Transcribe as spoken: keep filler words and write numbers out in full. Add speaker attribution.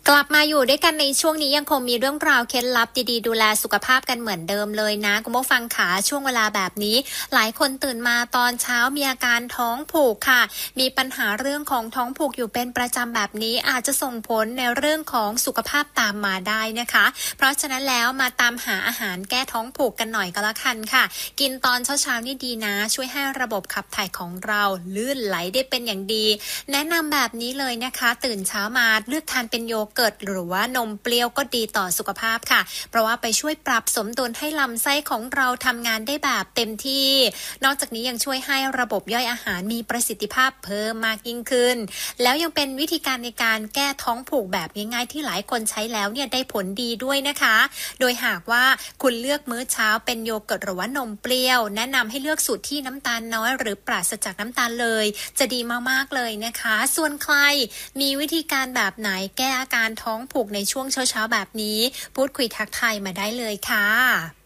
Speaker 1: กลับมาอยู่ด้วยกันในช่วงนี้ยังคงมีเรื่องราวเคล็ดลับดีๆดูแลสุขภาพกันเหมือนเดิมเลยนะคุณผู้ฟังขาช่วงเวลาแบบนี้หลายคนตื่นมาตอนเช้ามีอาการท้องผูกค่ะมีปัญหาเรื่องของท้องผูกอยู่เป็นประจำแบบนี้อาจจะส่งผลในเรื่องของสุขภาพตามมาได้นะคะเพราะฉะนั้นแล้วมาตามหาอาหารแก้ท้องผูกกันหน่อยก็แล้วกันค่ะกินตอนเช้าๆนี่ดีนะช่วยให้ระบบขับถ่ายของเราลื่นไหลได้เป็นอย่างดีแนะนำแบบนี้เลยนะคะตื่นเช้ามาเลือกทานเป็นโยเกิร์ตหรือว่านมเปรี้ยวก็ดีต่อสุขภาพค่ะเพราะว่าไปช่วยปรับสมดุลให้ลำไส้ของเราทำงานได้แบบเต็มที่นอกจากนี้ยังช่วยให้ระบบย่อยอาหารมีประสิทธิภาพเพิ่มมากยิ่งขึ้นแล้วยังเป็นวิธีการในการแก้ท้องผูกแบบง่ายๆที่หลายคนใช้แล้วเนี่ยได้ผลดีด้วยนะคะโดยหากว่าคุณเลือกมื้อเช้าเป็นโยเกิร์ตหรือว่านมเปรี้ยวแนะนำให้เลือกสูตรที่น้ำตาลน้อยหรือปราศจากน้ำตาลเลยจะดีมากๆเลยนะคะส่วนใครมีวิธีการแบบไหนแก้อาการท้องผูกในช่วงเช้าๆแบบนี้พูดคุยทักทายมาได้เลยค่ะ